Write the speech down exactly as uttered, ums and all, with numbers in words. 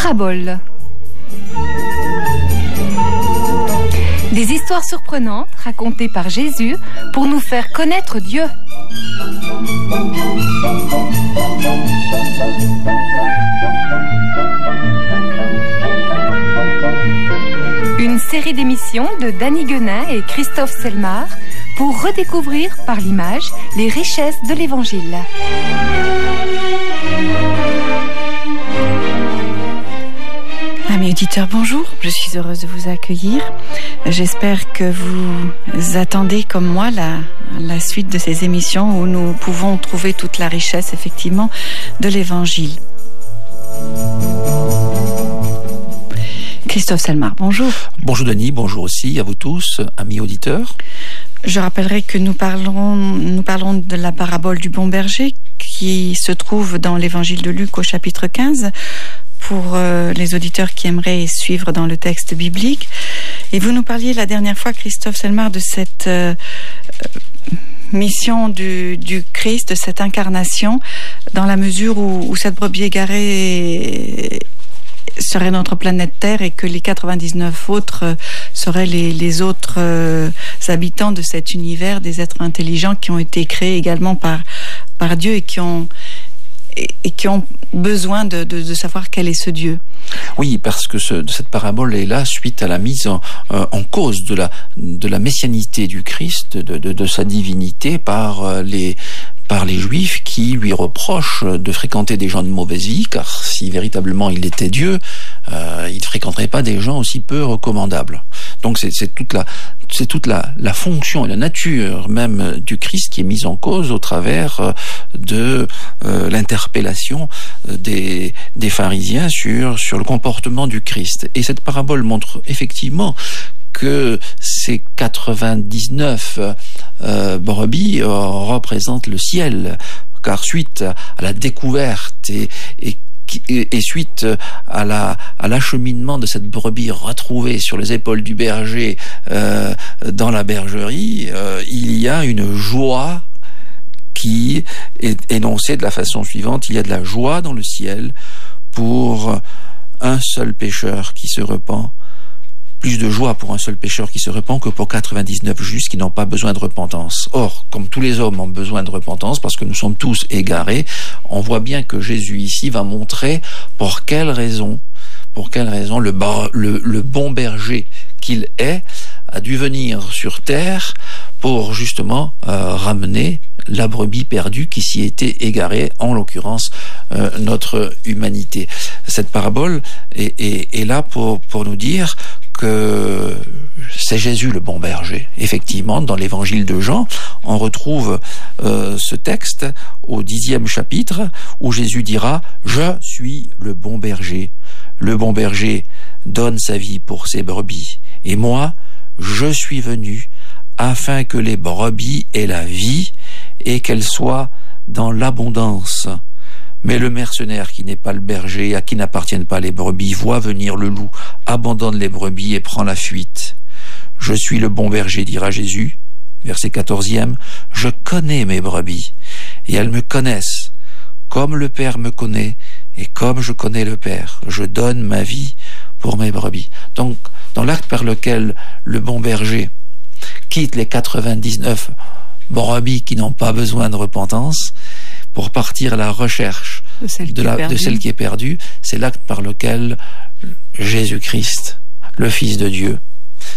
Paraboles. Des histoires surprenantes racontées par Jésus pour nous faire connaître Dieu. Une série d'émissions de Danny Guenin et Christophe Selmar pour redécouvrir par l'image les richesses de l'Évangile. Amis auditeurs, bonjour, je suis heureuse de vous accueillir. J'espère que vous attendez comme moi la, la suite de ces émissions où nous pouvons trouver toute la richesse effectivement de l'Évangile. Christophe Selmar, bonjour. Bonjour Denis, bonjour aussi à vous tous, amis auditeurs. Je rappellerai que nous parlerons, nous parlerons de la parabole du bon berger qui se trouve dans l'Évangile de Luc au chapitre quinze pour euh, les auditeurs qui aimeraient suivre dans le texte biblique. Et vous nous parliez la dernière fois, Christophe Selmar, de cette euh, mission du, du Christ, de cette incarnation, dans la mesure où, où cette brebis égarée serait notre planète Terre et que les quatre-vingt-dix-neuf autres seraient les, les autres euh, habitants de cet univers, des êtres intelligents qui ont été créés également par, par Dieu et qui ont, et, et qui ont besoin de, de, de savoir quel est ce Dieu. Oui, parce que ce, cette parabole est là suite à la mise en, euh, en cause de la, de la messianité du Christ, de, de, de sa divinité par euh, les... par les Juifs qui lui reprochent de fréquenter des gens de mauvaise vie, car si véritablement il était Dieu, euh, il ne fréquenterait pas des gens aussi peu recommandables. Donc c'est, c'est toute, la, c'est toute la, la fonction et la nature même du Christ qui est mise en cause au travers de euh, l'interpellation des, des pharisiens sur, sur le comportement du Christ. Et cette parabole montre effectivement que ces quatre-vingt-dix-neuf euh, brebis euh, représentent le ciel, car suite à la découverte et, et, et suite à, la, à l'acheminement de cette brebis retrouvée sur les épaules du berger euh, dans la bergerie, euh, il y a une joie qui est énoncée de la façon suivante: il y a de la joie dans le ciel pour un seul pécheur qui se repent. Plus de joie pour un seul pécheur qui se repent que pour quatre-vingt-dix-neuf justes qui n'ont pas besoin de repentance. Or, comme tous les hommes ont besoin de repentance, parce que nous sommes tous égarés, on voit bien que Jésus ici va montrer pour quelle raison, pour quelle raison le, bar, le, le bon berger qu'il est a dû venir sur terre pour justement euh, ramener la brebis perdue qui s'y était égarée, en l'occurrence euh, notre humanité. Cette parabole est, est, est là pour, pour nous dire que c'est Jésus le bon berger. Effectivement, dans l'évangile de Jean, on retrouve euh, ce texte au dixième chapitre où Jésus dira « Je suis le bon berger. Le bon berger donne sa vie pour ses brebis. Et moi, je suis venu afin que les brebis aient la vie et qu'elles soient dans l'abondance. » Mais le mercenaire qui n'est pas le berger, à qui n'appartiennent pas les brebis, voit venir le loup, abandonne les brebis et prend la fuite. Je suis le bon berger, dira Jésus. Verset quatorzième. Je connais mes brebis, et elles me connaissent, comme le Père me connaît, et comme je connais le Père. Je donne ma vie pour mes brebis. Donc, dans l'acte par lequel le bon berger quitte les quatre-vingt-dix-neuf brebis qui n'ont pas besoin de repentance, pour partir à la recherche de celle, de, la, de celle qui est perdue, c'est l'acte par lequel Jésus-Christ, le Fils de Dieu,